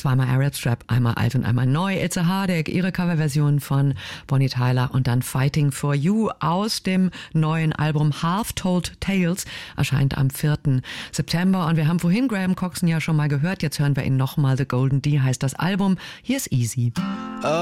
Zweimal Arab Strap, einmal alt und einmal neu. Itze Hardek, ihre Coverversion von Bonnie Tyler und dann Fighting for You aus dem neuen Album Half Told Tales, erscheint am 4. September. Und wir haben vorhin Graham Coxon ja schon mal gehört, jetzt hören wir ihn nochmal. The Golden D heißt das Album. Hier ist Easy.